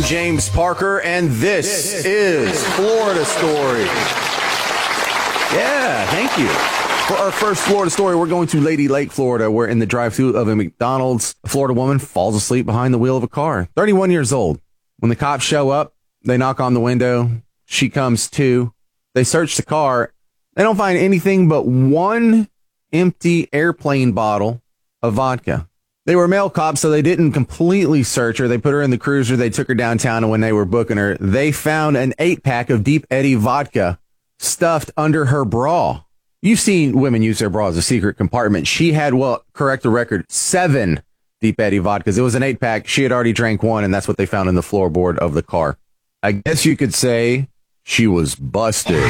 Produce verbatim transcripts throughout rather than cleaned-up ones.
James Parker, and this is Florida Story. Yeah, thank you. For our first Florida story, we're going to Lady Lake, Florida, where in the drive-thru of a McDonald's, a Florida woman falls asleep behind the wheel of a car. thirty-one years old. When the cops show up, they knock on the window. She comes to. They search the car. They don't find anything but one empty airplane bottle of vodka. They were male cops, so they didn't completely search her. They put her in the cruiser. They took her downtown, and when they were booking her, they found an eight-pack of Deep Eddy vodka stuffed under her bra. You've seen women use their bra as a secret compartment. She had, well, correct the record, seven Deep Eddy vodkas. It was an eight-pack. She had already drank one, and that's what they found in the floorboard of the car. I guess you could say she was busted.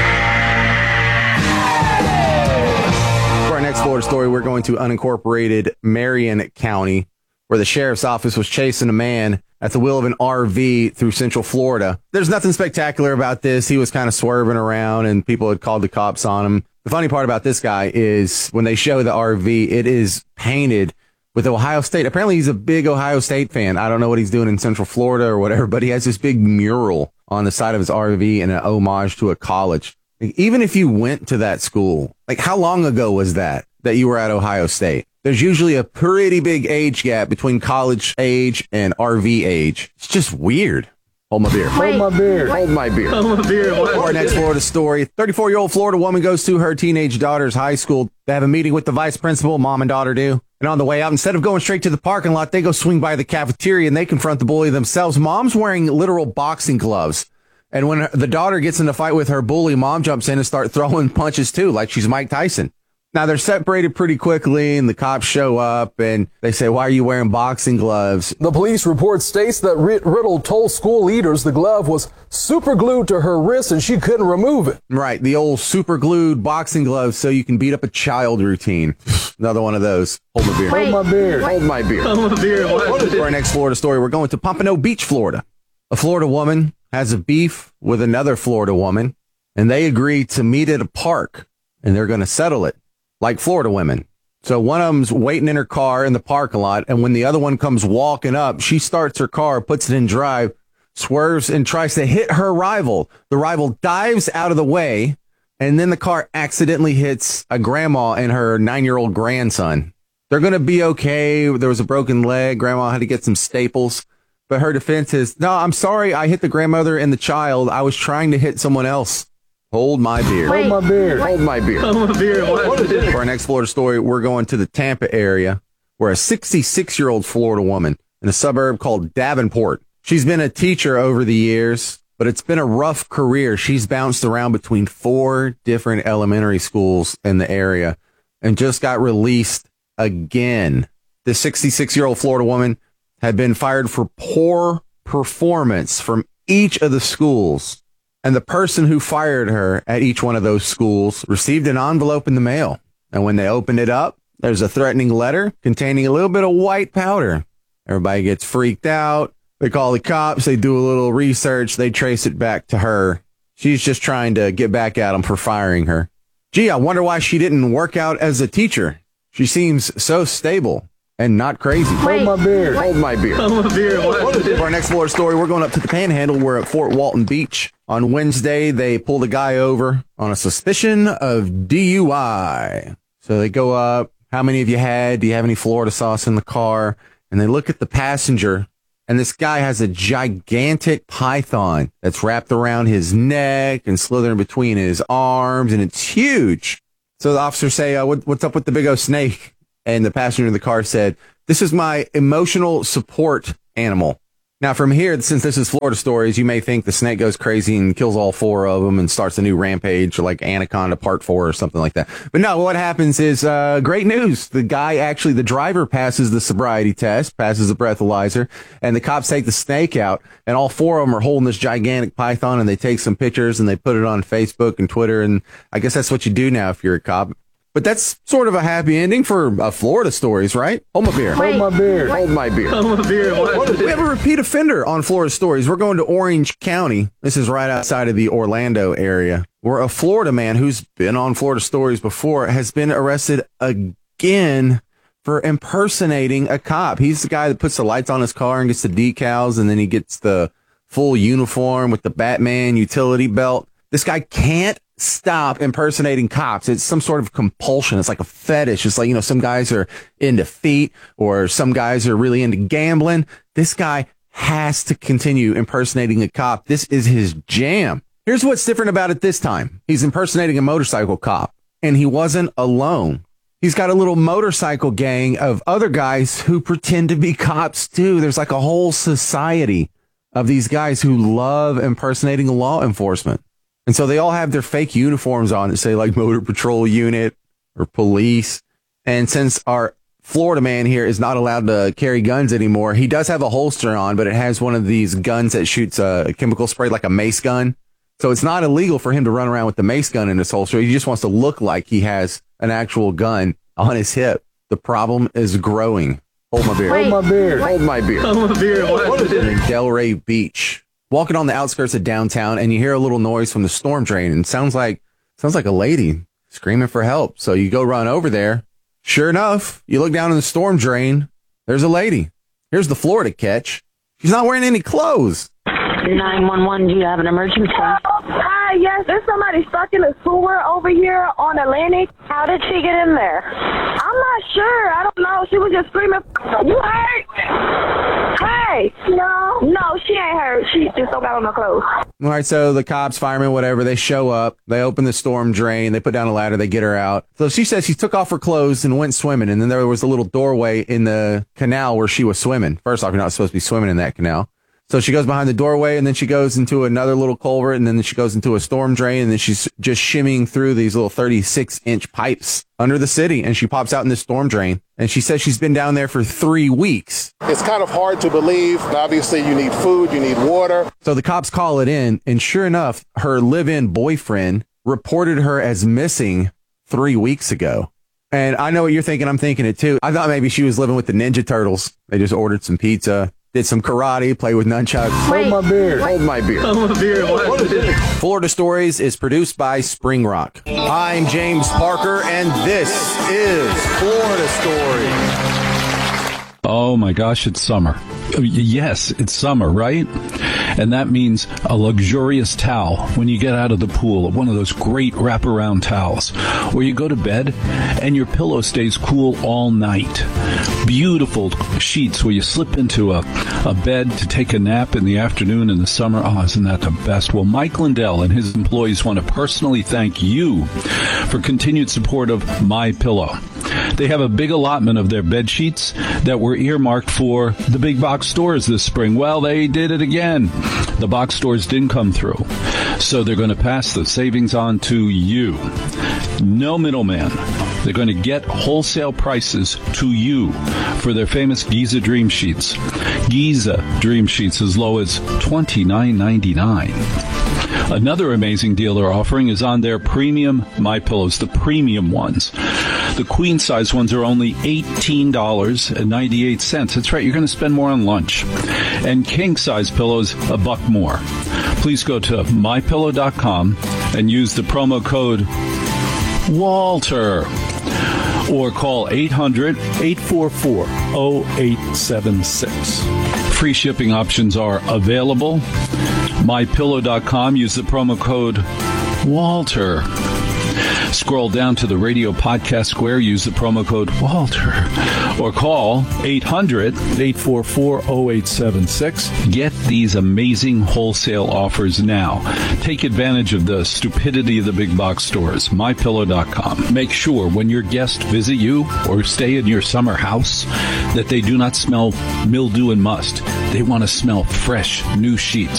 Next Florida story, we're going to unincorporated Marion County, where the sheriff's office was chasing a man at the wheel of an R V through Central Florida. There's nothing spectacular about this. He was kind of swerving around and people had called the cops on him. The funny part about this guy is when they show the R V, it is painted with Ohio State. Apparently he's a big Ohio State fan. I don't know what he's doing in Central Florida or whatever, but he has this big mural on the side of his R V and an homage to a college. Even if you went to that school, like how long ago was that, that you were at Ohio State? There's usually a pretty big age gap between college age and R V age. It's just weird. Hold my beer. Wait, Hold my beer. What? Hold my beer. Hold my beer. What? Our next Florida story. thirty-four-year-old Florida woman goes to her teenage daughter's high school to have a meeting with the vice principal. Mom and daughter do. And on the way out, instead of going straight to the parking lot, they go swing by the cafeteria and they confront the bully themselves. Mom's wearing literal boxing gloves. And when the daughter gets in a fight with her bully, mom jumps in and starts throwing punches too, like she's Mike Tyson. Now, they're separated pretty quickly, and the cops show up, and they say, why are you wearing boxing gloves? The police report states that Riddle told school leaders the glove was super glued to her wrist, and she couldn't remove it. Right, the old super glued boxing gloves so you can beat up a child routine. Another one of those. Hold my beer. Wait, Hold my beer. what? Hold my beer. Hold my beer. What? For our next Florida story, we're going to Pompano Beach, Florida. A Florida woman has a beef with another Florida woman, and they agree to meet at a park, and they're going to settle it like Florida women. So one of them's waiting in her car in the parking lot, and when the other one comes walking up, she starts her car, puts it in drive, swerves, and tries to hit her rival. The rival dives out of the way, and then the car accidentally hits a grandma and her nine-year-old grandson. They're going to be okay. There was a broken leg. Grandma had to get some staples. But her defense is, no, I'm sorry. I hit the grandmother and the child. I was trying to hit someone else. Hold my beer. Wait, Hold my beer. what? Hold my beer. Hold my beer. What? For our next Florida story, we're going to the Tampa area where a sixty-six-year-old Florida woman in a suburb called Davenport. She's been a teacher over the years, but it's been a rough career. She's bounced around between four different elementary schools in the area and just got released again. The sixty-six-year-old Florida woman had been fired for poor performance from each of the schools. And the person who fired her at each one of those schools received an envelope in the mail. And when they opened it up, there's a threatening letter containing a little bit of white powder. Everybody gets freaked out. They call the cops. They do a little research. They trace it back to her. She's just trying to get back at them for firing her. Gee, I wonder why she didn't work out as a teacher. She seems so stable and not crazy. Wait, Hold my beer. what? Hold my beer. Hold my beer. What? For our next Florida story, we're going up to the Panhandle. We're at Fort Walton Beach. On Wednesday, they pulled a guy over on a suspicion of D U I. So they go up. How many of you had? Do you have any Florida sauce in the car? And they look at the passenger, and this guy has a gigantic python that's wrapped around his neck and slithering between his arms, and it's huge. So the officers say, uh, what, what's up with the big old snake? And the passenger in the car said, this is my emotional support animal. Now, from here, since this is Florida Stories, you may think the snake goes crazy and kills all four of them and starts a new rampage, or like Anaconda Part four or something like that. But no, what happens is uh, great news. The guy, actually, the driver passes the sobriety test, passes the breathalyzer, and the cops take the snake out, and all four of them are holding this gigantic python, and they take some pictures, and they put it on Facebook and Twitter, and I guess that's what you do now if you're a cop. But that's sort of a happy ending for uh, Florida Stories, right? Hold my beer. Wait, Hold my beer. what? Hold my beer. Hold my beer. What? We have a repeat offender on Florida Stories. We're going to Orange County. This is right outside of the Orlando area, where a Florida man who's been on Florida Stories before has been arrested again for impersonating a cop. He's the guy that puts the lights on his car and gets the decals, and then he gets the full uniform with the Batman utility belt. This guy can't stop impersonating cops. It's some sort of compulsion. It's like a fetish. It's like, you know, some guys are into feet, or some guys are really into gambling. This guy has to continue impersonating a cop. This is his jam. Here's what's different about it this time. He's impersonating a motorcycle cop, and he wasn't alone. He's got a little motorcycle gang of other guys who pretend to be cops too. There's like a whole society of these guys who love impersonating law enforcement. And so they all have their fake uniforms on that say like Motor Patrol Unit or police. And since our Florida man here is not allowed to carry guns anymore, he does have a holster on, but it has one of these guns that shoots a chemical spray, like a mace gun. So it's not illegal for him to run around with the mace gun in his holster. He just wants to look like he has an actual gun on his hip. The problem is growing. Hold my beer. Wait, Hold my beer. Hold my beer. Hold my beer. What is In it? Delray Beach, walking on the outskirts of downtown, and you hear a little noise from the storm drain, and it sounds like sounds like a lady screaming for help. So you go run over there. Sure enough, you look down in the storm drain. There's a lady. Here's the Florida catch. She's not wearing any clothes. nine one one, do you have an emergency? Hi, yes, there's somebody stuck in the sewer over here on Atlantic. How did she get in there? I'm not sure. I don't know. She was just screaming. You hurt? Hey. No. No, she ain't hurt. She just don't got on her clothes. All right, so the cops, firemen, whatever, they show up. They open the storm drain. They put down a ladder. They get her out. So she says she took off her clothes and went swimming. And then there was a little doorway in the canal where she was swimming. First off, you're not supposed to be swimming in that canal. So she goes behind the doorway, and then she goes into another little culvert, and then she goes into a storm drain, and then she's just shimmying through these little thirty-six inch pipes under the city, and she pops out in this storm drain. And she says she's been down there for three weeks. It's kind of hard to believe. Obviously, you need food, you need water. So the cops call it in, and sure enough, her live-in boyfriend reported her as missing three weeks ago. And I know what you're thinking. I'm thinking it too. I thought maybe she was living with the Ninja Turtles. They just ordered some pizza, did some karate, played with nunchucks. Wait, Hold my beer. Hold my beer. Hold my beer. What is it? Florida Stories is produced by Spring Rock. I'm James Parker, and this is Florida Stories. Oh my gosh, it's summer. Yes, it's summer, right? And that means a luxurious towel when you get out of the pool, one of those great wraparound towels, or you go to bed and your pillow stays cool all night. Beautiful sheets where you slip into a, a bed to take a nap in the afternoon in the summer. Oh, isn't that the best? Well, Mike Lindell and his employees want to personally thank you for continued support of MyPillow. They have a big allotment of their bed sheets that were earmarked for the big box stores this spring. Well, they did it again. The box stores didn't come through. So they're going to pass the savings on to you. No middleman. They're going to get wholesale prices to you for their famous Giza Dream Sheets. Giza Dream Sheets as low as twenty-nine ninety-nine. Another amazing deal they're offering is on their premium MyPillows, the premium ones. The queen size ones are only eighteen dollars and ninety-eight cents. That's right, you're going to spend more on lunch. And king size pillows, a buck more. Please go to my pillow dot com and use the promo code Walter, or call eight hundred, eight four four, zero eight seven six. Free shipping options are available. my pillow dot com, use the promo code Walter. Scroll down to the radio podcast square, use the promo code Walter, or call eight hundred, eight four four, zero eight seven six. Get these amazing wholesale offers now. Take advantage of the stupidity of the big box stores. my pillow dot com. Make sure when your guests visit you or stay in your summer house that they do not smell mildew and must. They want to smell fresh, new sheets.